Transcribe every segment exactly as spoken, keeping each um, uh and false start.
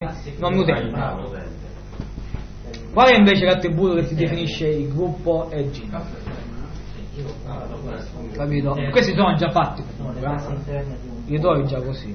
non utente. Qual è invece l'attributo che ti definisce il gruppo e il giro? Capito? Questi sono già fatti, io trovi già così.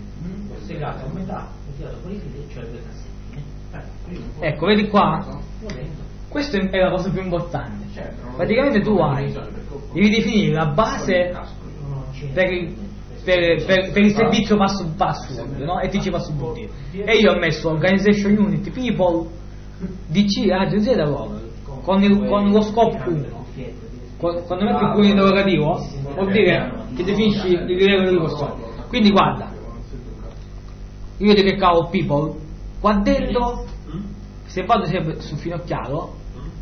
Ecco, vedi qua? Questa è la cosa più importante. Praticamente tu hai, devi definire la base per il, per, per, per il servizio password, no? E T C password. E io ho messo Organization Unit, People, D C, agenzia da lavoro, con, il, con lo scopo uno. Quando metti il punto interrogativo vuol dire che definisci il livello di questione. Quindi guarda, io vedo che cavo people qua dentro, se vado sempre sul finocchiato,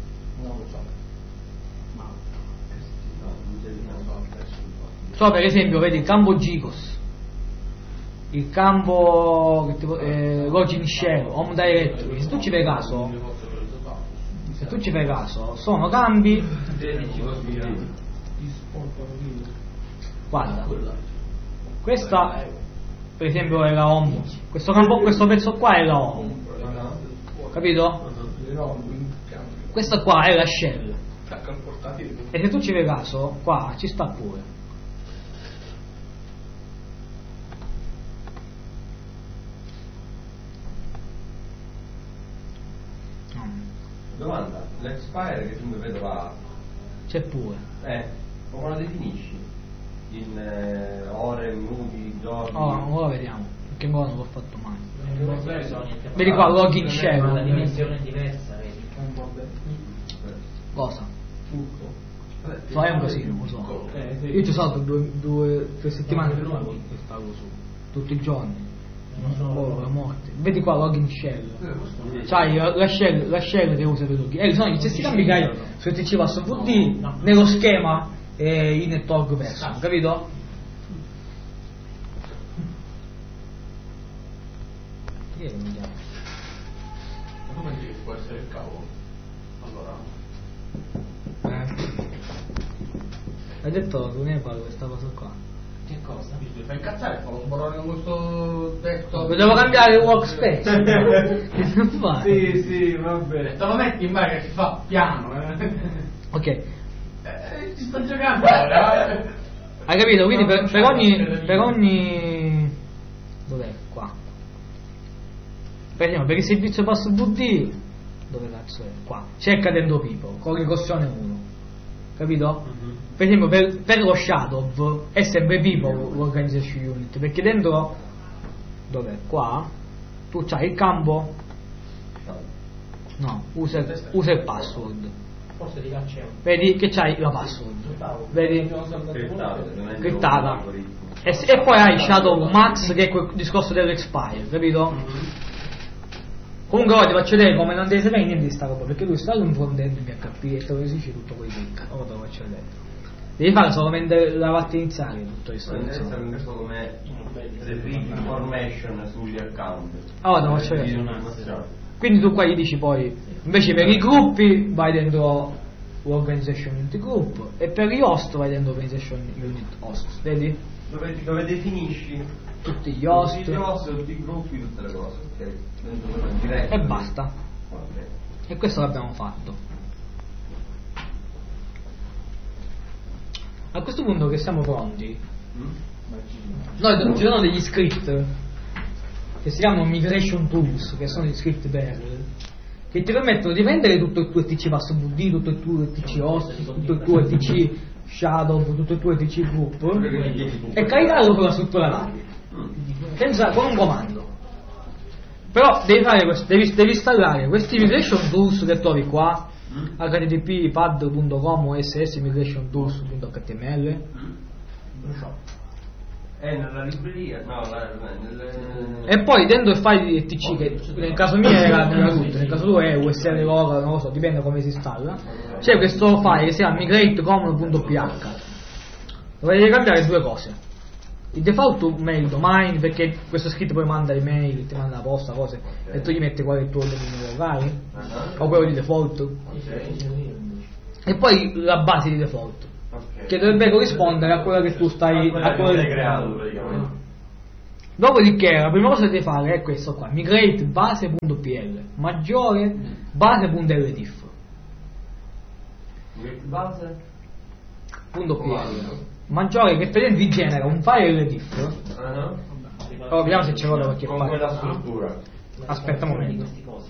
so per esempio vedi il campo Gigos, il campo eh, login share, home directory. Se tu ci fai caso, se tu ci fai caso, sono cambi. Guarda, questa per esempio è la home, questo campo, questo pezzo qua è la home, capito? Questa qua è la shell, e se tu ci fai caso qua ci sta pure. Domanda, l'expire che tu mi vedo là c'è pure. Eh, come la definisci? In eh, ore, minuti, giorni? Oh, non lo vediamo, perché ancora non l'ho fatto mai. Vedi qua, login share. Una dimensione diversa, vedi? Cosa? So, è un casino, lo so. Io ci salto due, due, tre settimane per stavo su, tutti i giorni. Oh, la morte. Vedi qua login shell. C'hai la shell, la shell che usa per login. Eh, sono gli stessi cambi che hai su T C password nello schema eh, in e tog person, capito? Chi è che mi chiama? Come dici che può essere il cavo? Allora. Eh. Hai detto non è quello questa cosa qua. Che cosa? Mi fai incazzare, fa lo sborrone con questo desktop. Devo cambiare il workspace. Che non fai? Sì, sì, vabbè. Te lo metti in mare che si fa piano, eh. Ok. Eh, ci sto giocando ora. Hai capito? Quindi per, per ogni. Per ogni. Dov'è? Qua. Per esempio, per il servizio passo V D. Dove cazzo è? Qua. Cerca dentro Pipo, con ricorsione uno. Capito? Uh-huh. Per esempio per, per lo Shadow è sempre Pipo l'Organization Unit, perché dentro dov'è? Qua tu c'hai il campo, no, usa, usa il password, forse di là c'è un... vedi che c'hai la password, vedi? Crittata, e, e poi hai Shadow Max, che è quel discorso dell'expire, capito? Uh-huh. Comunque ora ti faccio vedere come non devi sapere niente di sta roba, perché lui sta un fondendo in H P e te lo esige tutto quel clic. Ora te lo faccio vedere. Devi fare solamente la parte iniziale tutto questo. Non deve essere questo come retrieve information sugli account. Ora te lo faccio vedere. Quindi tu qua gli dici poi, invece per i gruppi vai dentro l'Organization Unit Group e per gli host vai dentro Organization Unit Host, vedi? Dove, dove definisci tutti gli host, tutti gli host, tutti i gruppi, tutte le cose, ok? E basta. Okay. E questo l'abbiamo fatto. A questo punto che siamo pronti, mm? noi ci sono degli script che si chiamano Migration Tools, che sono gli script per che ti permettono di prendere tutto il tuo T C password, tutto il tuo T C host, tutto il tuo T C shadow, tutto il tuo T C group e caricarlo con la struttura dati senza, con un comando. Però devi fare questo, devi, devi installare questi migration tools che trovi qua, h t t p pad punto com o s s migration tools punto h t m l. Non so. È nella libreria, no, la, nel... E poi dentro il file di T C, che nel caso mio era nella root, nel caso tuo è U S L log, non lo so, dipende come si installa. C'è questo file che si chiama migrate common punto p h dove devi cambiare due cose: il default to mail domain, perché questo scritto poi manda email, ti manda la posta, cose, e tu gli metti qual è il tuo dominio locale o quello di default, e poi la base di default, che dovrebbe corrispondere a quella che tu stai a quella che creato praticamente. Dopodiché la prima cosa che devi fare è questo qua, migrate base.pl maggiore base.ldif base punto pl maggiore, che per esempio genera un file ldif. uh-huh. Allora, vediamo se c'è quello qualche con file. quella struttura. Aspetta un momento.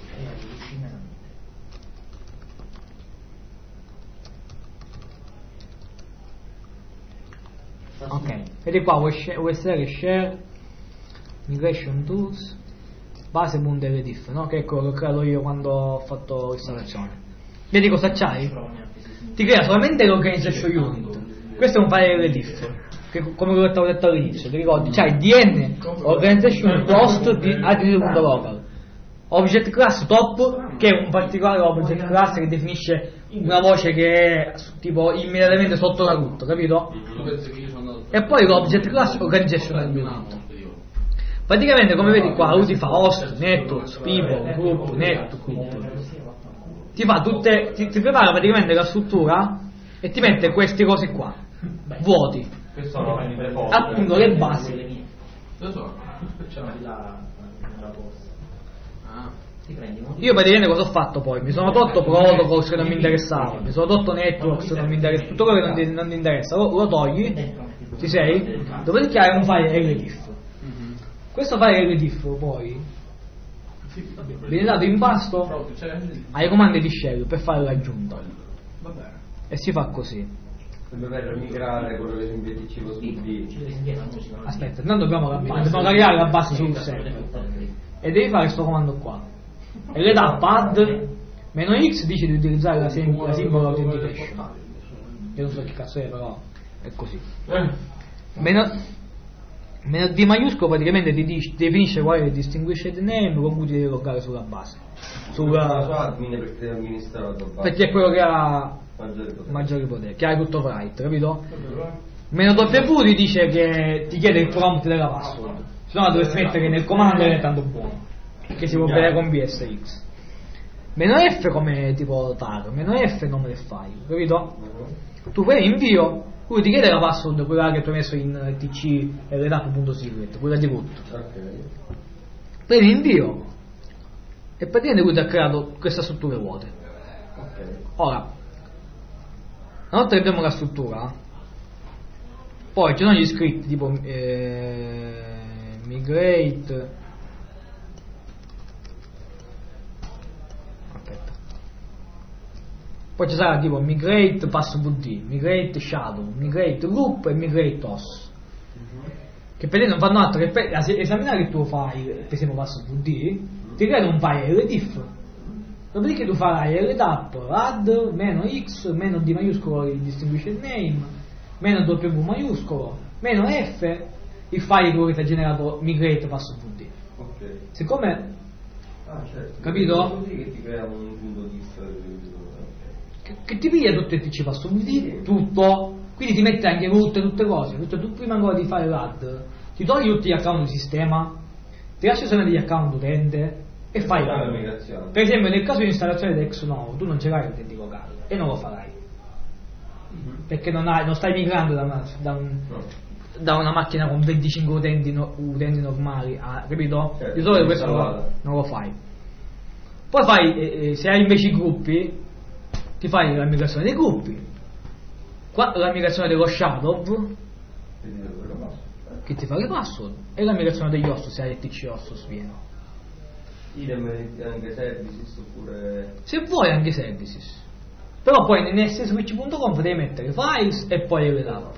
Ok, vedi qua U S R share migration tools base.ldif, no? Che è quello che ho creato io quando ho fatto l'installazione. Vedi cosa c'hai? Ti crea solamente l'organization unit. Questo è un file ldif, che come ho detto all'inizio, ti ricordi? C'hai dn organization host di admin.local, object class top, che è un particolare object class che definisce una voce che è tipo immediatamente sotto la root, capito? E poi l'object class organization unit. Praticamente, come vedi qua, lui ti fa host, networks, people, group, network, group. Ti fa tutte, ti, ti prepara praticamente la struttura e ti mette queste cose qua, vuoti, appunto le basi. Io praticamente cosa ho fatto poi? Mi sono tolto protocols che non mi interessavano, mi sono tolto networks che non mi interessavano, tutto quello che non ti, non ti interessa, lo, lo togli, ci sei? Dopodiché hai un file ldif. Questo file ldif poi viene dato in pasto ai comandi di shell per fare l'aggiunta. E si fa così. Per migrare quello che si impieticiva su D. Aspetta, intanto dobbiamo la base, dobbiamo caricare la base sul server. E devi fare questo comando qua. E le da pad meno x dice di utilizzare la, sim- la simbolo authentication. Io non so che cazzo è, però è così. Meno, meno d maiuscolo praticamente ti dice, definisce qual è il distinguished name con cui ti devi loggare sulla base. Sulla sua admin perché è amministrato perché è quello che ha maggiori poteri, maggiori poteri, che ha tutto right, capito? Meno w ti dice che ti chiede il prompt della password, se no la dovresti mettere nel comando ed è tanto buono, che si può vedere con B S X. Meno F come tipo tag, meno F nome del file, capito? Tu fai invio, lui ti chiede la password, quella che tu hai messo in tc ldap.secret, quella di root. Prendi invio e praticamente lui ti ha creato questa struttura vuote. Ora, una volta che abbiamo la struttura, poi ci sono gli script tipo eh, migrate, aspetta, poi ci sarà tipo migrate passwd, migrate shadow, migrate group e migrate os, che per te non fanno altro che per esaminare il tuo file, per esempio passwd, ti creano un file ldif. Dopodiché tu farai ldap add meno x meno d maiuscolo il distinguished name meno w maiuscolo meno f il file quello che ti ha generato migrate passwd. Okay. Siccome ah, certo. Capito? Così che ti crea un punto di che, che ti piglia tutto il tc passwd, tutto, quindi ti mette anche root e tutte cose. Cioè, tu prima ancora di fare l'add ti togli tutti gli account di sistema, ti lasci solo degli account utente e fai la migrazione. Per esempio nel caso di installazione di Exonovo tu non ce l'hai l'autentico locale e non lo farai, mm-hmm. perché non, hai, non stai migrando da una, da, un, no. da una macchina con venticinque utenti, no, utenti normali a, capito? Certo, di solito questo non, non lo fai. Poi fai eh, se hai invece i gruppi ti fai la migrazione dei gruppi, qua la migrazione dello shadow che ti fa le password e la migrazione degli host se hai il tc host pieno. Idem anche services oppure se vuoi anche services, però poi in sswitch punto conf devi mettere files e poi ldap.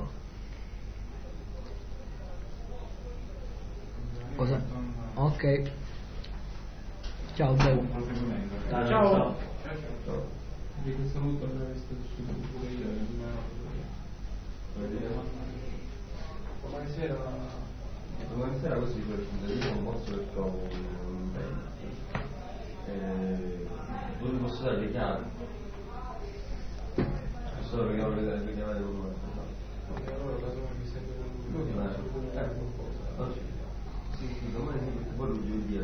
Cosa? Ok, ciao Beu. Ciao. Ciao. Di questo saluto non avete studiato pure io. Domani sera domani sera questo di presentazione non posso perché trovo un impegno. Eh, dove posso dare le chiavi? Posso dare le chiavi le chiavi del numero? allora la zona mi serve un sì, sì, domani sì, perché poi lo giovedì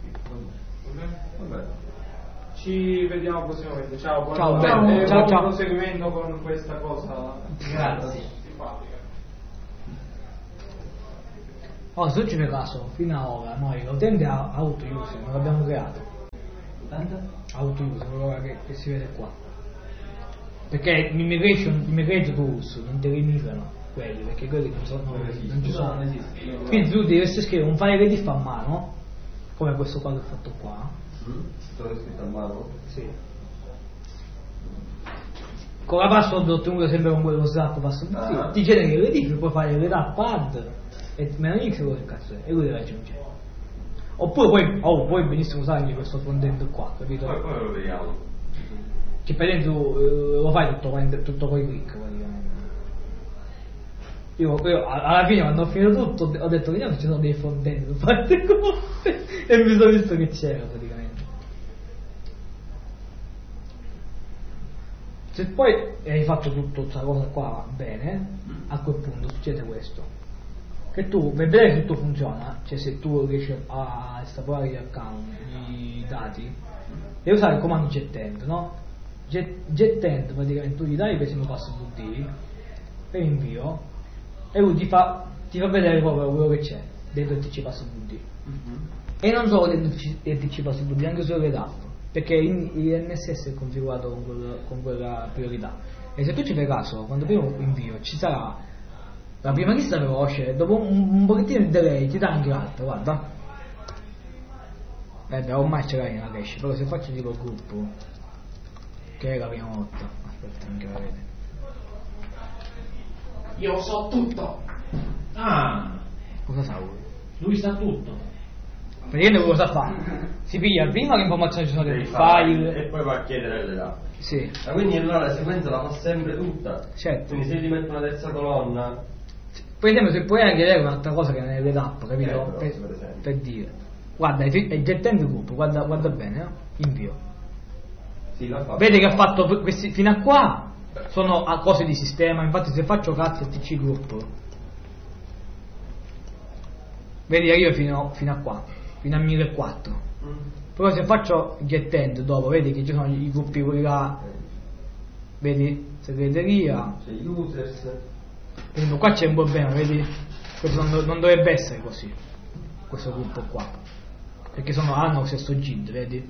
a vabbè. Ci vediamo prossimamente. Ciao, buon Ciao, ciao, ciao, ciao, ciao. proseguimento con questa cosa. Grazie. Simpatica. Oh, se tu ci fai caso, fino ad ora noi l'utente ha auto user, non l'abbiamo creato. Auto user, quello che, che si vede qua. Perché l'immigration, l'immigration tools non te li migrano quelli, perché quelli non, sono, non, non ci sono. Non esiste. Quindi tu dovresti scrivere un file edit a mano, come questo qua che ho fatto qua. Mm? Tutto scritto a mano? Sì. Con la password ottenuta sempre con quello slap password, ah. Ti generi l'edit, puoi fare le app add e meno x quello che cazzo è, e lui deve aggiungere. Oppure puoi, oh, puoi benissimo usare anche questo frontend qua, capito? Poi, poi lo vediamo. Che per esempio eh, lo fai tutto, tutto con i click praticamente. Io, io alla fine quando ho finito tutto ho detto vediamo se ci sono dei frontend fatte cose e mi sono visto che c'era praticamente. Se poi hai fatto tutta questa cosa qua bene, a quel punto succede questo, che tu per vedere che tutto funziona, cioè se tu riesci a estrapolare gli account, i dati, devi usare il comando getend, no? Getend praticamente tu gli dai per esempio passwd per invio e lui ti fa, ti fa vedere proprio quello che c'è dentro il tc passwd, mm-hmm. E non solo dentro il tc passwd, anche sulle app, perché il N S S è configurato con, quel, con quella priorità, e se tu ci fai caso quando prima invio ci sarà la prima lista veloce, dopo un, un pochettino di delay ti dà anche l'altra, guarda. Vabbè, ormai ce l'hai nella cache, però se faccio tipo il gruppo, che è la prima volta, aspetta anche la vedete. Io so tutto. Ah, cosa sa lui? Lui sa tutto. Praticamente cosa fa? Si piglia prima le informazioni ci sono dei file e poi va a chiedere le date. Sì. Ma quindi allora la sequenza la fa sempre tutta. Certo. Quindi se io ti metto una terza colonna. Per esempio se puoi anche vedere un'altra cosa che nelle app, capito? Eh, però, per, per, per dire. Guarda, è gettendo il gruppo, guarda, guarda bene, no? Invio. Sì, l'ha fatto. Vedi che ha fatto questi fino a qua sono a cose di sistema, infatti se faccio cazzo T C gruppo. Vedi io fino, fino a qua, fino a millequattrocento. Mm. Però se faccio gettend dopo, vedi che ci sono i gruppi quelli là. Vedi? Segreteria. C'è gli users. Quindi qua c'è un problema, vedi? Questo non, non dovrebbe essere così, questo gruppo qua, perché sono, hanno lo stesso G I D, vedi?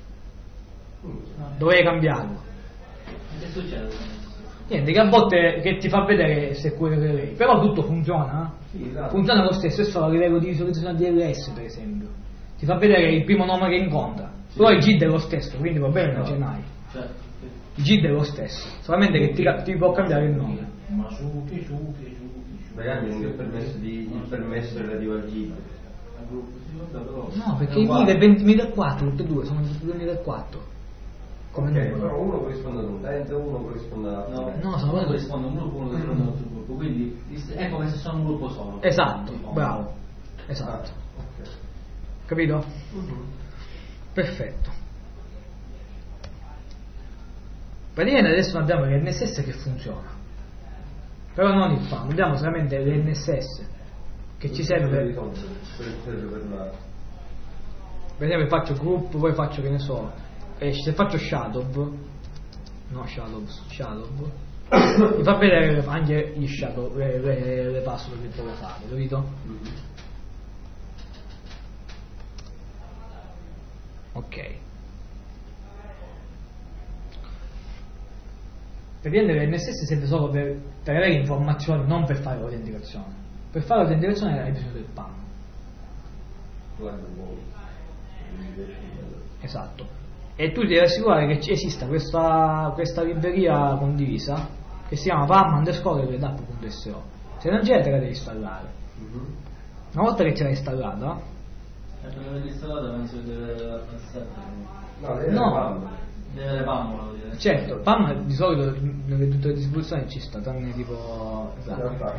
Dovrei cambiarlo. Che succede? Niente, che a volte che ti fa vedere se quelle lei, però tutto funziona, eh? Sì, esatto. Funziona lo stesso, è solo a livello di visualizzazione D L S per esempio. Ti fa vedere il primo nome che incontra, sì. Però il G I D è lo stesso, quindi va bene, non ce n'hai. Il G I D è lo stesso, solamente che ti, ti può cambiare il nome. Ma su che su che su magari il permesso di il permesso relativo al G I D. No, perché i millequattrocento tutti e due sono duemilaquattro. Come okay, però uno corrisponde ad un utente, uno corrisponde all'altro. No, no, sono uno corrisponde a un gruppo, uno corrisponde all'altro gruppo, quindi è come se sono un gruppo solo. Esatto, bravo. Esatto. Ah, okay. Capito? Uh-huh. Perfetto. Praticamente adesso abbiamo l'N S S che funziona, però non il P A M, abbiamo solamente l'N S S che ci serve per, per esempio faccio gruppo, poi faccio che ne so, eh, se faccio shadow, no shadow, shadow mi fa vedere anche gli shadow, le, le, le password che devo fare, capito? Mm-hmm. Ok. Per prendere l'N S S serve solo per, per avere informazioni, non per fare l'autenticazione. Per fare l'autenticazione hai bisogno del P A M. Esatto. E tu devi assicurare che ci esista questa, questa libreria condivisa che si chiama pam underscore redapp.so. Se non c'è te la devi installare. Una volta che ce l'hai installata, e per averla installata penso che deve essere no, deve avere P A M, volevo dire. Certo, P A M di solito nelle tutte le distribuzioni ci sta, tranne tipo esatto.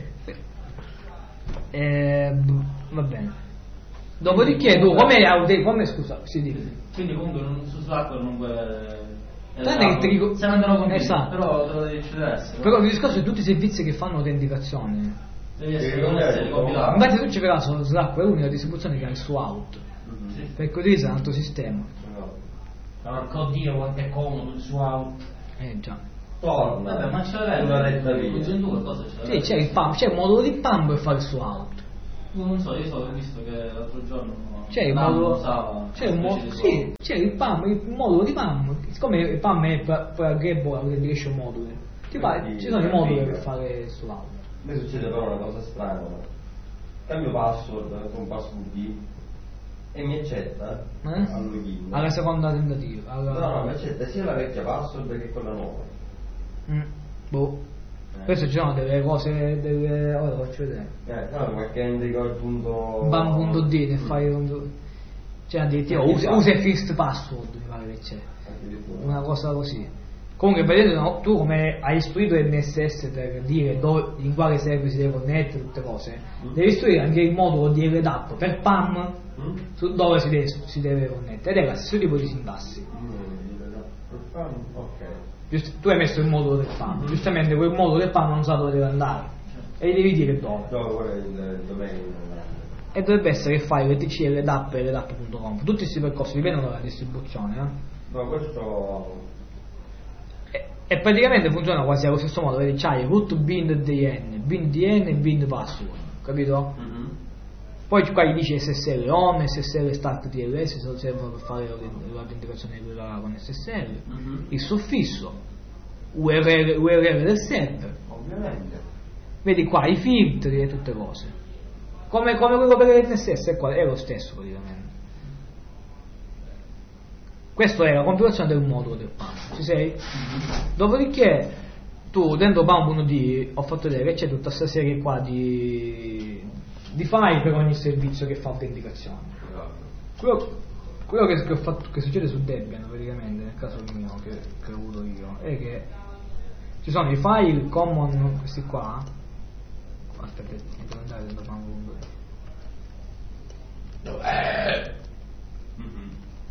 Eh, va bene. Dopodiché tu come aute come scusa, si dice. Quindi comunque non, su Slack non puoi avere. Tranne che ti ricordo. Se non te lo conviene, esatto. Però te lo devi essere. Però il discorso è tutti i servizi che fanno autenticazione. Devi essere, non essere compilato. Infatti tu ci verrà su Slack è l'unica distribuzione che ha il suo out. Mm-hmm. Sì. Perché utilizza un altro sistema. Porca oddio quanto è comodo il suo out. Eh già. Torna. Vabbè, ma c'è una letta via. Sì, c'è il P A M, c'è il modulo di P A M per fare il suo out. Non so, io so, ho visto che l'altro giorno c'è il Nam modulo, usava c'è un una mo- specie di sì, c'è il P A M, il modulo di P A M, siccome il P A M è Programmable Authentication Module, ti fa- ci sono i moduli per fare sull'auto. A me succede però una cosa strana, cambio password con password key e mi accetta Eh? al login. Alla seconda tentativa. Alla... No, no, mi accetta sia la vecchia password che quella nuova. Mm. Boh. Eh. Questo ci sono delle cose, delle... ora lo faccio vedere. Eh, no, qualche indico punto... Bam punto D ne fai un... Cioè addirittura usa, usa il fixed password, mi pare che c'è. Addirittura. Una cosa così. Comunque vedete, no, tu come hai istruito il N S S per dire dove, in quale server si deve connettere, tutte cose, Mm. devi istruire anche il modulo di L D A P per P A M Mm? su dove si deve, si deve connettere, ed è lo stesso tipo di sintassi. Ok. Giust- tu hai messo il modulo del P A M, Mm. giustamente quel modulo del P A M non sa dove deve andare e gli devi dire dove. Dove qual è il, il domain? E dovrebbe essere il file T C L D A P e L D A P punto com. Tutti questi percorsi dipendono dalla distribuzione, eh? No, questo... E, e praticamente funziona quasi allo stesso modo, vedi, c'hai root bind D N, bind D N e bind password, capito? Mm-hmm. Poi qua gli dice S S L home, S S L start T L S, se servono per fare l'autenticazione con S S L, Mm-hmm. il suffisso, U R L, U R L del server, Ovviamente. vedi qua i filtri e tutte cose. Come, come quello per l'N S S è, qua, è lo stesso praticamente. Questa è la configurazione del modulo del P A M, ci sei? Dopodiché tu dentro P A M punto D ho fatto vedere che c'è tutta questa serie qua di, di file per ogni servizio che fa autenticazione. Quello, quello che, che, ho fatto, che succede su Debian praticamente, nel caso mio che, che ho avuto io, è che ci sono i file common, questi qua. Aspetta, devo andare dentro P A M punto D. Mm-hmm.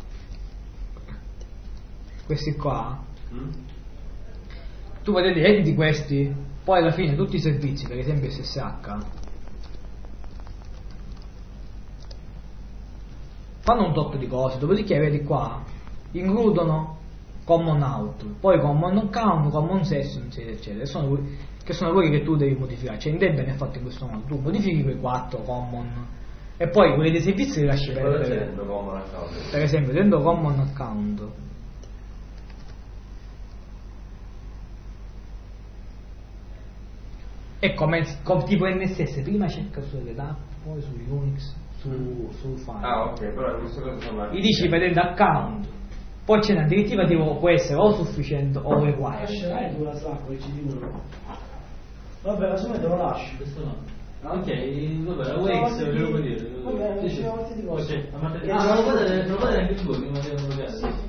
Questi qua, Mm? tu puoi vedere editi questi, poi alla fine tutti i servizi, per esempio S S H, fanno un tot di cose, dopodiché vedi qua, includono common out, poi common account, common session, eccetera, eccetera, sono, que- che sono quelli che tu devi modificare, cioè in Debian è fatto in questo modo, tu modifichi quei quattro common, e poi quelli dei servizi li lasci Cosa c'è perdere. dentro common account? Per esempio dentro common account è come, come tipo N S S, prima cerca su L D A P, poi su Unix, su, su file. Ah, ok, però queste cose sono... Gli dici per dentro account, poi c'è una direttiva tipo può essere o sufficiente o required. Lascerai tu la Slack che ci dicono. Vabbè, la somma te lo lasci. Questo no. Ok, vabbè, la U X ve lo puoi dire. Vabbè, Sì, ci sì. siamo fatti di cose. Ok, a parte- Ah, lo potete lo potete anche tu, prima di bloccare. Sì, sì.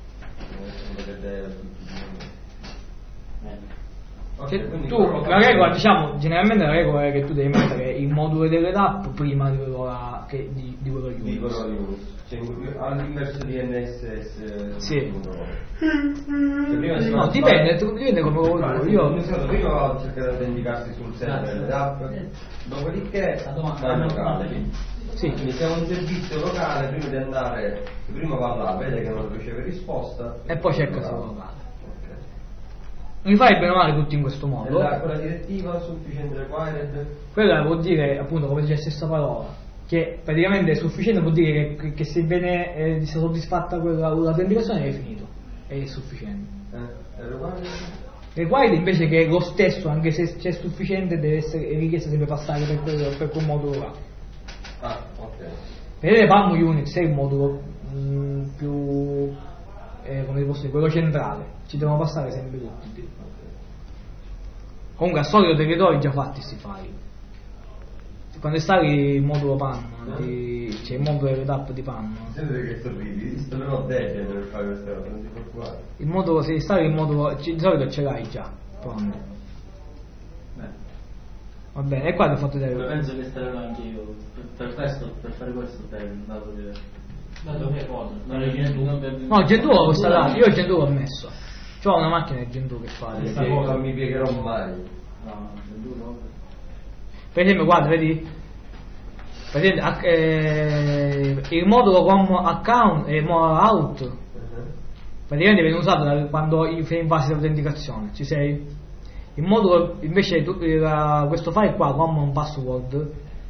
Ok, Cioè, quindi tu, quello- la regola, diciamo, generalmente la regola è che tu devi mettere il modulo delle D A P prima di quello, la- che, di, di quello Di Unix. quello Linux. Cioè, all'inverso di N S S. Sì. Cioè, prima si No, va- dipende, tu- dipende come lo Ah, vuoi. sì, Io, nel senso, prima va a cercare di autenticarsi sul server delle app, dopodiché La domanda vai la locale. domanda sì, Quindi se è un servizio locale, prima di andare, prima va là, vede che non riceve risposta e poi cerca va. solo locale. Ok. Mi fai bene o male tutti in questo E modo. la- quella direttiva sufficient required? Quella vuol dire, appunto, come dice la stessa parola, che praticamente è sufficiente, vuol dire che, che se viene eh, sia soddisfatta quella, l'autenticazione è finito, è sufficiente. Eh, e required? Required invece che è lo stesso, anche se c'è sufficiente, deve essere è richiesto sempre passare per quel, per quel modulo là. Ah, ok. Vedete P A M Unix è il modulo mh, più, eh, come posso dire, quello centrale, ci devono passare sempre tutti. Comunque al solito te li do già fatti sti file. Quando installi il modulo P A M, di, c'è il modulo L D A P di P A M, Senti che sorridi, sto però Debian per fare queste cose, non ti preoccupare. il modulo, se installi il modulo, ci- di solito ce l'hai già, pronto. Beh, Va bene, e qua ti ho fatto vedere. penso che installerò anche io. Per, per questo, per fare questo, per dato di. Dato che cosa? Non è che tu non per. No, Gen due l'ho installato, io Gen due l'ho messo. C'ho una macchina di Gen due che fa. Questa cosa non mi piegherò mai. No, no, tu no. Per esempio, guarda, vedi, per esempio, ac- eh, il modulo com account e mo out praticamente viene usato da quando fai in fase di autenticazione, ci sei? Il modulo invece tu- la- questo file qua common password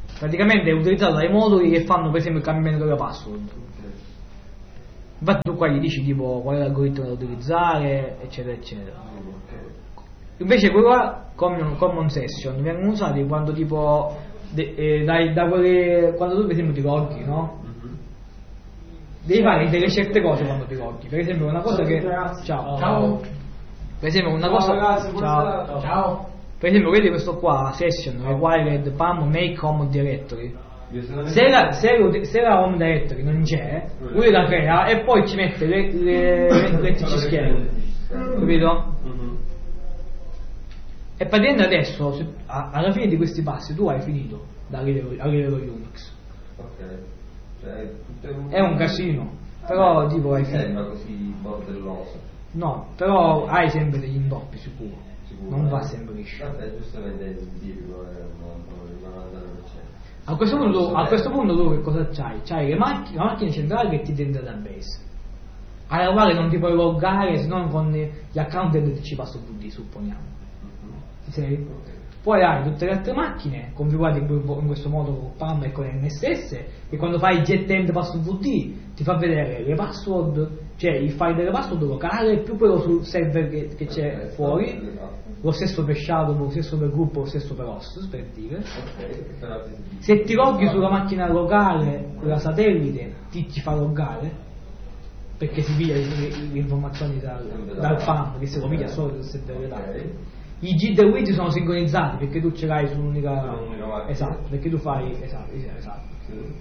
praticamente è utilizzato dai moduli che fanno per esempio il cambiamento della password. Infatti tu qua gli dici tipo qual è l'algoritmo da utilizzare, eccetera eccetera. Invece quello là, common, common session, vengono usati quando tipo de, eh, dai, da quelle, quando tu per esempio ti loghi, no? Devi fare delle certe cose quando ti loghi. Per esempio una cosa che. Ciao. Ciao. Per esempio una Ciao, cosa. ragazzi, Ciao. buonasera. Ciao. Per esempio vedi questo qua, session, required P A M make home directory. Se la, se, la, se la home directory non c'è, lui la crea e poi ci mette le, le, le, le T C schede, capito? E praticamente adesso, se, a, alla fine di questi passi, tu hai finito a livello, a livello Unix. Cioè, È un casino, però tipo hai finito. Sembra così bordelloso. No, però hai sempre degli intoppi sicuro, Sicuro, non eh. va sempre liscio. Vabbè, giustamente è il tipico, è il novanta per cento. A questo punto, a questo punto tu che cosa c'hai? C'hai le macchine, la macchina centrale che ti tiene il database, alla quale non ti puoi loggare se non con gli account del D C Passo V D, supponiamo. Ti sei? Poi hai tutte le altre macchine configurate in questo modo con P A M e con N S S, che quando fai get end passo V D ti fa vedere le password, cioè il file delle password locale più quello sul server che, che c'è Okay, fuori, esatto. lo stesso per shadow, lo stesso per gruppo, lo stesso per host, per dire. Ok, però ti- Se ti loghi sulla macchina locale, quella satellite, ti, ti fa loggare, perché si piglia le, le informazioni dal, dal P A M, che se lo piglia solo dal server delle date. I G D e W I D sono sincronizzati perché tu ce l'hai su un'unica. Un'unica macchina. Esatto, perché tu fai. Esatto, esatto. Sì.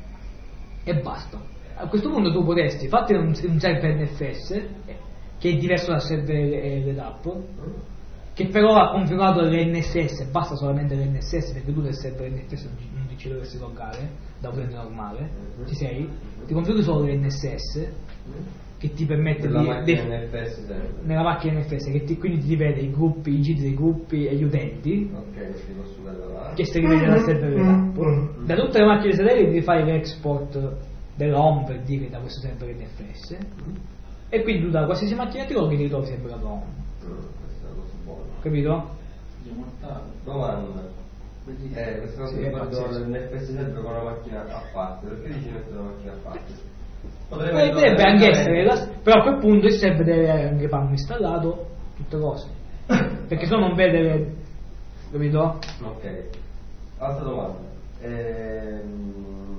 E basta. A questo punto tu potresti fatti un, un server N F S eh, che è diverso dal server L D A P, che però ha configurato l'N S S, basta solamente l'N S S perché tu del server N F S non ti, non ti ci dovresti loggare da utente normale. Ci sei? Ti configuri solo l'N S S che ti permette Nella di macchina def- N F S serve. nella macchina N F S che ti, quindi ti rivede i gruppi, i giri dei gruppi e gli utenti Ok, si posso vedere là. che si rivede dal server L D A P. Da tutte le macchine satelliti ti fai l'export della home per dire da questo server N F S e quindi tu da qualsiasi macchina ti loghi ti ritrovi sempre la tua home. Questa è una cosa buona. Capito? Domanda. Eh, questa cosa Sì, mi è ricordo pazzesco. l'N F S serve con una macchina a parte, perché dici mettere una macchina a parte? Potrebbe anche essere, la- però a quel punto il server deve avere anche P A M installato, tutte cose. Perché se no non vede le- capito? Ok. Altra domanda. Ehm...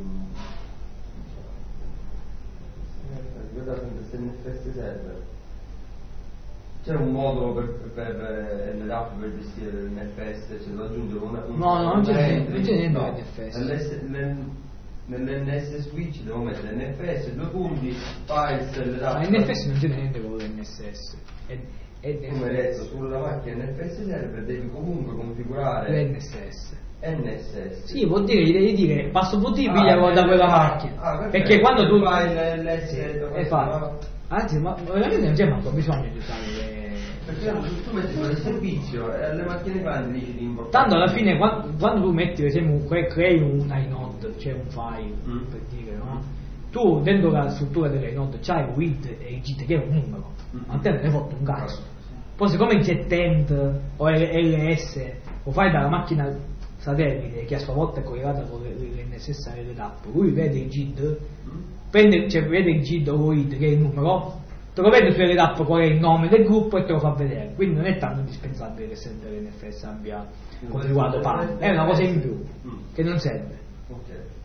Ricordate se N F S server. C'è un modulo per, per L D A P per gestire l'N F S, c'è da aggiungere una, una No, no, non c'è una niente, non c'è niente no. per N F S. Nell'S- nel- Nell'N S switch devo mettere N F S, due punti, files, L D A Ma P. in N F S non c'è niente con l'N S S. È, è Come detto, sulla macchina N F S server devi comunque configurare l'N S S. N S S. Sì, vuol dire, gli devi dire passo V D Ah, piglialo da quella ah, macchina. ah, perfetto. Perché quando tu fai l'L S e fa. Anzi, ma veramente non c'è manco bisogno di usare le. Perché tu metti quel servizio e alle macchine grandi dici di importare. Tanto alla fine quando, quando tu metti per esempio cre- crei un inode, cioè un file Mm. per dire, no? Tu dentro la struttura dell'inode c'hai il W I D e il G T che è un numero, Mm. a te non ne fotte un cazzo. Poi siccome il gettent o L S lo fai dalla macchina satellite che a sua volta è collegata con l'N S S e l'L D A P, lui vede il G I D, prende, cioè vede il G I D o il W I D che è il numero, te lo vede su L D A P qual è il nome del gruppo e te lo fa vedere, quindi non è tanto indispensabile che sempre l'N F S abbia configurato P A M, è una cosa in più che non serve, Ok.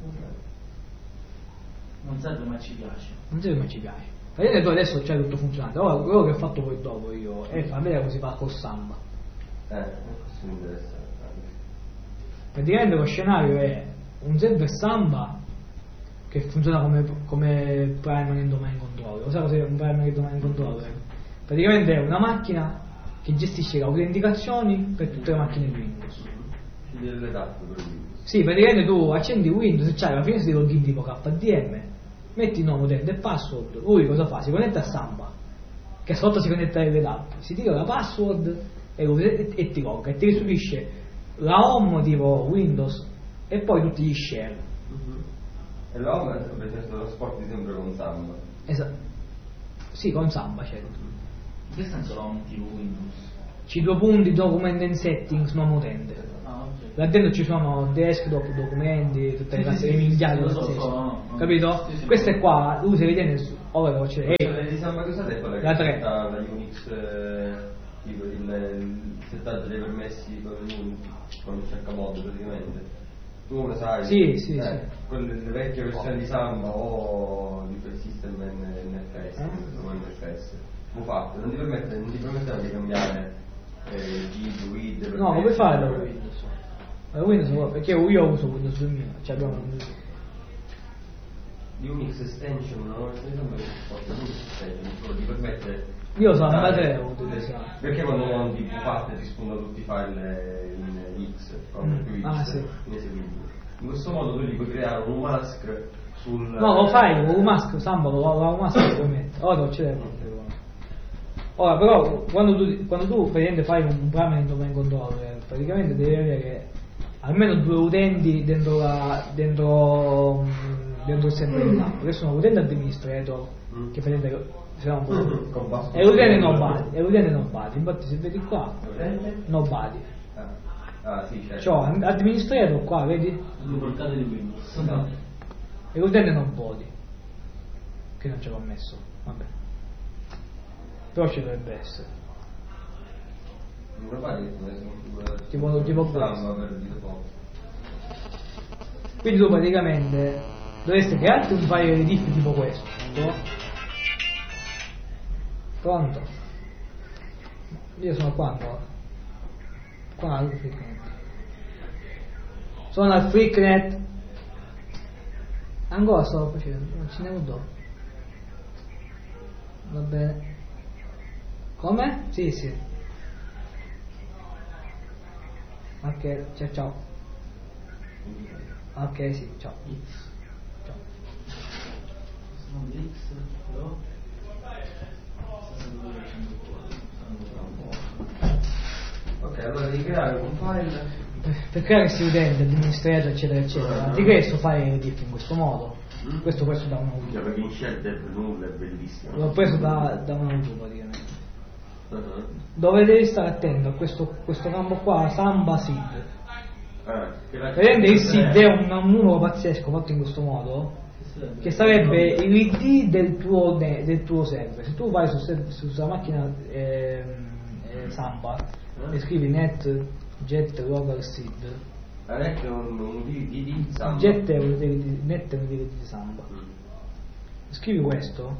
Non serve ma ci piace. non serve ma ci piace. Vedete tu adesso c'è tutto funzionante, ora quello che ho fatto poi dopo io è far vedere come si fa col Samba. Eh, questo mi interessa. Praticamente lo scenario è un server Samba che funziona come, come primary and domain controller. Lo sai cos'è un primary and domain controller? Praticamente è una macchina che gestisce le autenticazioni per tutte le macchine Windows. Quindi le tappe per Windows. Sì, praticamente tu accendi Windows e c'hai la finestra di login tipo K D M, metti il nome utente e password, lui cosa fa? Si connette a Samba, che a sua volta si connette alle tappe, si tira la password e, lo- e, e ti logga e ti restituisce la home tipo Windows e poi tutti gli share. E l'home per esempio lo trasporti sempre con Samba. Esatto. Sì, con Samba certo. In che senso la home tipo Windows? C due punti document and settings nome utente. Ah, là dentro ci sono desktop, documenti, tutte le classi, le migliaia di pazzesche, capito? Queste qua, lui se vede su, ora devo accedere, ehi, di Samba cosa è quella che la tre. la Unix, eh, tipo il, il settaggio dei permessi con Unix, con il cercamod praticamente. Tu lo sai? Sì, sì, eh, sì. Quelle, le vecchie versioni di Samba o di quel system N F S, Eh? non N F S, come fatto? Non ti permette, non ti permetteva di cambiare eh, git, read, No, come permessi, fai da eh, Windows? Da Windows, perché io uso Windows duemila, cioè abbiamo di Unix extension, non ne sembra che si possa Unix extension, solo ti permette. Io sono dare- Samba tre ho utilizzato. Perché quando non ti parte ti spunta tutti i file in X, proprio Mm. più X, Ah, sì. ineseguibili. In questo modo tu gli puoi creare un mask sul. No, lo fai, con un mask, Samba, lo, lo, un mask lo puoi mettere. Ora devo accedere. Ora, però, quando tu, quando tu praticamente fai un parametro domain controller, praticamente devi avere almeno due utenti dentro la, dentro, mm, dentro il server in campo, che sono l'utente administrator, Mm. che praticamente se no, Con basso- e l'utente nobody, e l'utente nobody, infatti se vedi qua, nobody. Ah, ah sì, certo. C'ho administrator qua, vedi? Due portate di Windows. E l'utente nobody, che non ce l'ho messo, vabbè. Però ci dovrebbe essere. Non lo fai che sono figure- Tipo- tipo Samba questo. per dire poco. Quindi tu praticamente dovresti crearti un file di diff tipo questo. Pronto? Pronto? Io sono qua ancora. Qua al FreakNet. Sono al FreakNet. Ancora sto facendo, non ce ne do. Va bene. Come? Sì, sì. Ok, ciao ciao. Ok, sì, ciao. Ciao. Sono X, però. Ok, allora devi creare un file. Per creare questi utenti, administrator, eccetera, eccetera, ti crei questo file diff in questo modo. Questo preso da un Cioè, perché in scelta è nulla, è bellissimo. L'ho preso da, da un auto praticamente. Uh-huh. Dove devi stare attento a questo, questo campo qua, Samba Seed. Ah, che la- Vedete il seed è un, un numero pazzesco fatto in questo modo, che sarebbe il I D del tuo, ne- del tuo server. Se tu vai su, se- su questa macchina ehm, eh, Samba e scrivi net get local seed, Adesso è un, un di, di, di Samba. get è un di- net è un di di Samba. Mm. Scrivi questo,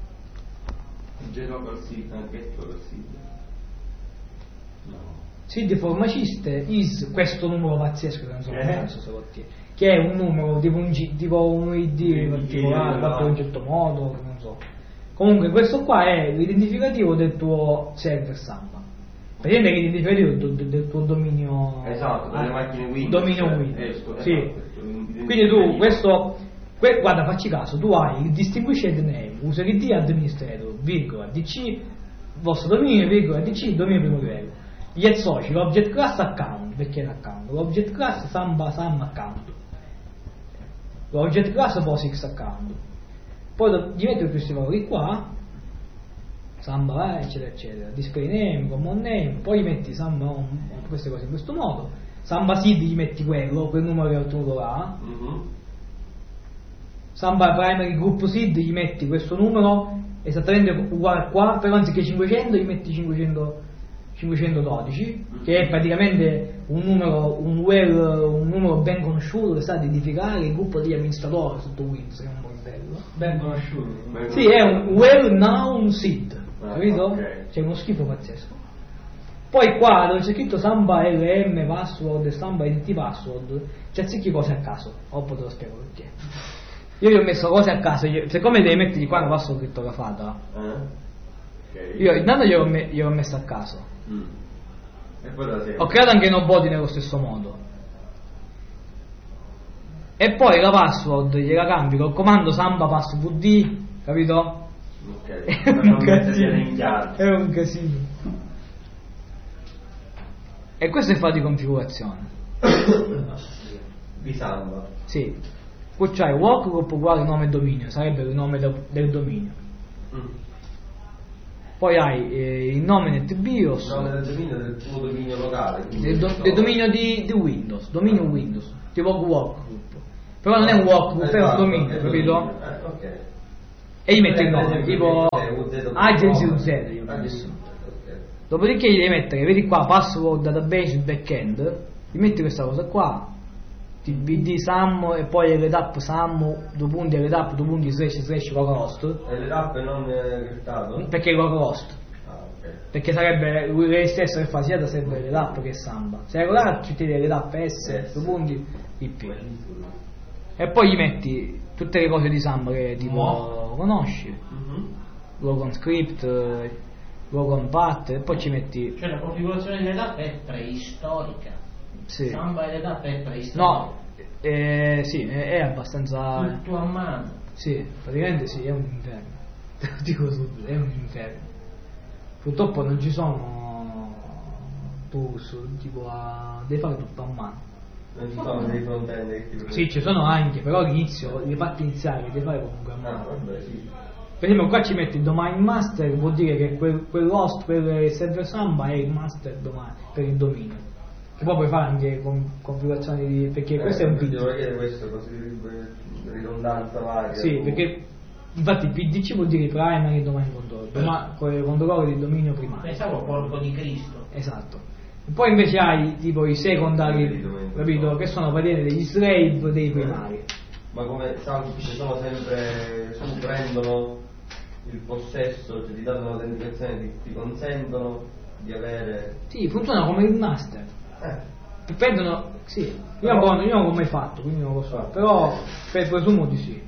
Gelo col seed, anche questo col seed. No. seed formaciste is questo numero pazzesco che non so Eh. come cazzo se lo tiene, che è un numero tipo un, G, tipo un I D Sì, particolare, sì, fatto in un no. certo modo, non so. Comunque questo qua è l'identificativo del tuo server Samba. Praticamente è l'identificativo del, del- del tuo dominio. Esatto, delle ah, macchine Windows. Dominio cioè, Windows. eh, scu- sì. esatto, questo, l'identificativo. Quindi tu questo que- guarda, facci caso, tu hai il distinguished name, user I D administrator, virgola, D C, vostro dominio, virgola, D C, dominio primo livello. Gli associ, l'object class account, perché è un account, l'object class Samba Sam account, l'object class POSIX account, poi do- gli metti questi valori qua, Samba, eh, eccetera, eccetera, display name, common name, poi gli metti Samba, um, queste cose in questo modo, Samba seed gli metti quello, quel numero che hai ottenuto là, Mhm. Samba primary group seed gli metti questo numero esattamente uguale a qua, però anziché cinquecento gli metti cinquecento, cinquecentododici, che è praticamente un numero, un, well, un numero ben conosciuto che sa identificare il gruppo degli amministratori sotto Windows, che è un bordello. Ben conosciuto. Beh, Sì, è un well known seed, Ah, capito? ok. C'è uno schifo pazzesco. Poi qua dove c'è scritto Samba L M password e Samba I D T password, c'è zicchi cose a caso, dopo te lo spiego perché. Io gli ho messo cose a caso, io- siccome devi mettergli qua una password crittografata, Eh? Ok. io intanto gliel'ho, me- gliel'ho messo a caso. Mm. E poi la sera. Ho creato anche i nobody nello stesso modo. E poi la password gliela cambio col comando Samba pass V D, capito? Ok. È Per un non mettergliela in casino. chiaro. È un casino. E questo è il file di configurazione. Di Samba. Sì. Poi c'hai workgroup uguale nome e dominio, sarebbe il nome del, del dominio. Mm. poi hai eh, il nome net BIOS, il nome del dominio del tuo dominio locale, del, do, del dominio di, di Windows, dominio Windows, tipo workgroup, però non è un workgroup, è un dominio, capito? Eh, ok. E gli metti il nome, tipo Agency U Z, io ho messo. Dopodiché gli devi mettere, vedi qua, password database backend, gli metti questa cosa qua, tbd sam e poi ldap sam, due punti ldap, due punti slash slash localhost. E ldap non è criptato? Perché è localhost. Ah, ok. Perché sarebbe lui stesso che fa sia da server ldap che samba. Se regolare ci tieni ldap s, due punti ip. E poi gli metti tutte le cose di samba che tipo no. conosci, mm-hmm. logon script, logon path, e poi ci metti. Cioè la configurazione dell'app è preistorica. Sì. Samba e l'app è preistorica. No, eh, sì, è, è abbastanza. Tutto a mano. Sì, praticamente sì, è un inferno. Te lo dico subito, è un inferno. Purtroppo non ci sono tools, tipo a. devi fare tutto a mano. Non ci sono dei front-end che ti Sì, ci sono anche, però all'inizio, le parti iniziali devi fare comunque a mano. Ah, vabbè, sì. Per esempio qua ci metti il domain master, vuol dire che quel, quell'host, quel server samba è il master domain, per il dominio. Che poi puoi fare anche con configurazioni di. Perché eh, questo è un P D. Devo vedere questo così di ridondanza varia. Sì, perché infatti il P D C vuol dire primary domain controller, doma, con il controllore di dominio primario. Pensavo corpo di Cristo. Esatto. E poi invece hai tipo i secondari, capito? Che sono praticamente degli slave dei primari. Ma come ci sono sempre su, prendono il possesso, cioè ti danno l'autenticazione, ti, ti consentono di avere. Sì, funziona come il master. Eh. Prendono. Sì. Io, però, non, io non l'ho mai fatto, quindi non lo so. Però per presumo di sì.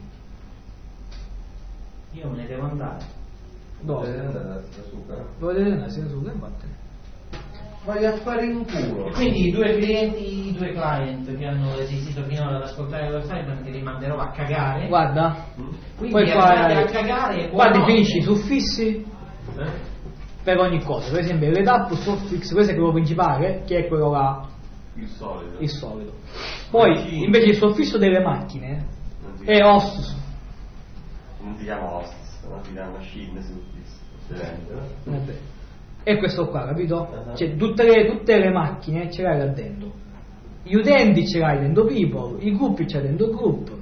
Io me ne devo andare. Dove? Deve andare a Sasuka? Dove deve andare? Sia su che vattene. Vai a fare in culo. E quindi i due clienti, i due client che hanno resistito finora ad ascoltare il website te li manderò a cagare. Guarda, quindi poi fai a cagare. Qua definisci i suffissi eh? per ogni cosa. Per esempio l'etap suffix, questo è quello principale, che è quello là. Il solido. Il solido. Poi invece il suffisso delle macchine è host. Non si chiama host, non si chiama machine suffix. Vabbè. E questo qua, capito? Uh-huh. Cioè tutte le, tutte le macchine ce l'hai là dentro. Gli utenti ce l'hai dentro people, i gruppi ce l'hai dentro group.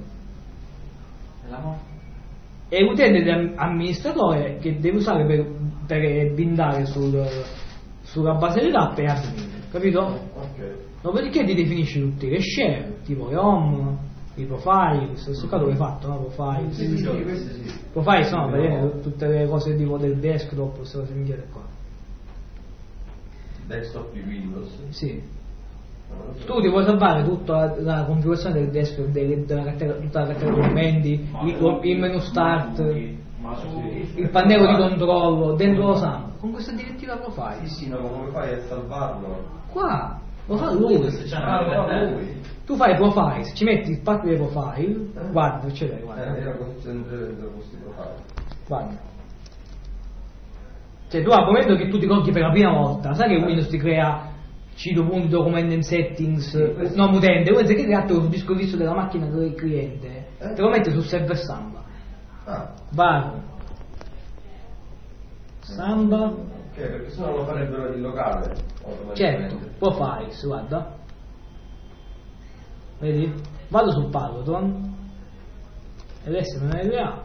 E l'utente dell'amministratore che devi usare per, per bindare sul, sulla base dell'app è admin, capito? Okay. Dopodiché ti definisci tutti le share, tipo le home, i profile, questo stesso caso l'hai fatto, no? Profile. Sì, sì, sì, questi sì. Profile sono no. tutte le cose tipo del desktop, queste cose minchiate qua. Desktop di Windows? Sì. No, so. Tu ti puoi salvare tutta la, la configurazione del desktop, delle, della cartella, tutta la cartella documenti, il, il menu start, ma su, il pannello di controllo, dentro lo SAM. Con questa direttiva Profile. Sì, sì, ma come fai a salvarlo? Qua, lo fa lui. Ah, lo fa lui. Tu fai profile, ci metti il pack dei profile, eh? guarda, ce l'hai, guarda. Eh, era dentro questi profile. Guarda. Cioè tu al momento che tu ti conti per la prima volta, sai che Windows ti crea cito punti document and settings, sì, non utente, Windows che crea sul disco fisso della macchina del cliente, eh? te lo metti sul server Samba. Ah. Var. Samba. Ok, perché sennò lo farebbero in locale. Certo, profiles, guarda. Vedi? Vado sul Palotron ed S M L A.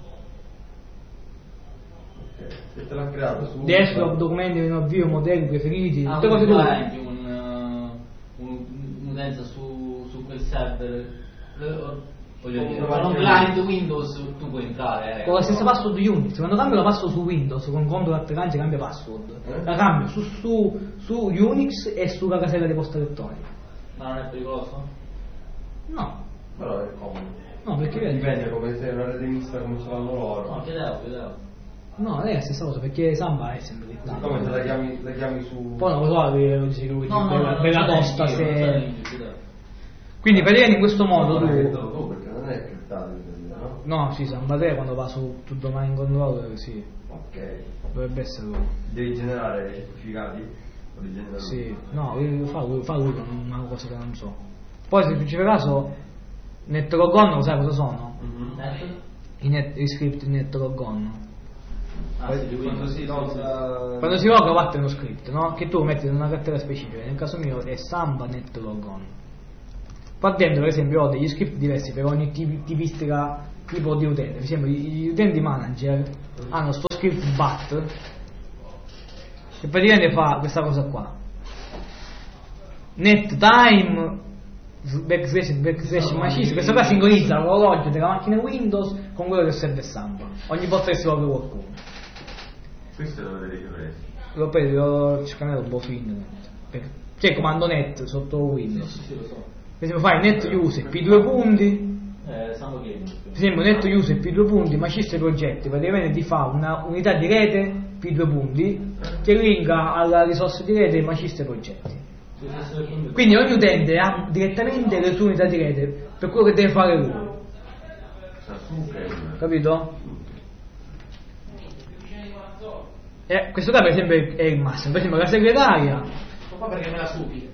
E te l'ha creato su desktop, documenti, menu avvio, modelli preferiti, ah, tutte cose tue. Anche un, un, un'utenza su, su quel server, voglio dire, con un client Windows tu puoi entrare. Eh, con la stessa password di Unix, quando cambio la password su Windows, con conto d'atterraggio cambia password. Eh? La cambio su, su, su Unix e sulla casella di posta elettronica. Ma non è pericoloso? No. Però è comodo. No, perché dipende come se una rete mista come ce l'hanno loro. No, chiedevo, chiedevo. No, è la stessa cosa, perché Samba è sempre lì. Come se la chiami, la chiami su. Poi non lo so, lo dice lui, no, per, no, no, per la tosta se. Quindi praticamente in questo modo tu. tu perché non è criptato, no? No, sì, Samba tre quando va su tutto domain controller, sì. Ok. Dovrebbe essere lui. Devi generare i certificati? Sì, no, lui fa lui, fa lui una cosa che non so. Poi se ci fai caso, NetLogon lo sai cosa sono? Mm-hmm. I, net, i script di NetLogon. Ah, quando si loga Quando si loga parte uno script, no? Che tu metti in una cartella specifica, nel caso mio è Samba Net Logon. Qua dentro per esempio ho degli script diversi per ogni tip- tipistica tipo di utente. Per esempio gli utenti manager hanno sto script bat che praticamente fa questa cosa qua. Net time backslash backslash machine, questo qua sincronizza l'orologio della macchina Windows con quello del server Samba ogni volta che si loga qualcuno. questo lo vedete preso. L'ho preso, l'ho scambiato un po' su internet. Per- C'è il comando net sotto Windows. Sì, sì, lo so. Per esempio fai net user P due punti, Eh, Samba Game. per esempio net user P due punti, maciste progetti, praticamente ti fa una unità di rete P due punti che linka alla risorsa di rete maciste progetti. Quindi ogni utente ha direttamente le sue unità di rete per quello che deve fare lui. Capito? E questo qua per esempio è il massimo. Per esempio la segretaria. Ma qua perché me la supi?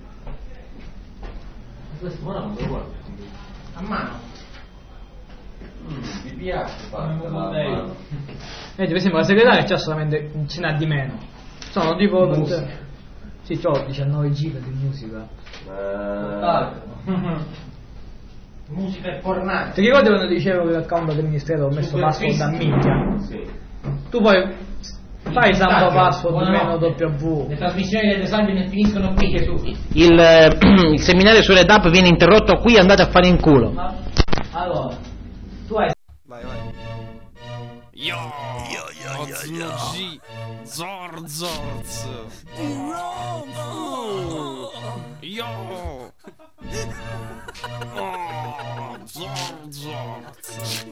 Questo ora non lo guardo. A mano. Mm, mi piace Non farla lo a vorrei. mano. Vedi, per esempio la segretaria c'ha solamente ce n'ha di meno. Sono tipo Musica. sì, c'ho diciannove giga di musica. Eh, Musica e fornace. Ti ricordi quando dicevo che l'account dell'amministratore ho messo Super password a fissi. minchia? sì. Tu poi fai Samba password meno Buonanotte. W. Le trasmissioni delle salve ne finiscono qui, Gesù. Il, eh, il seminario su Red Up viene interrotto qui, andate a fare in culo. Allora, tu hai Vai, vai. Yo, yo, yo, yo, yo. G. Zor, Zorz. Yo. Oh, Zor, Zorz.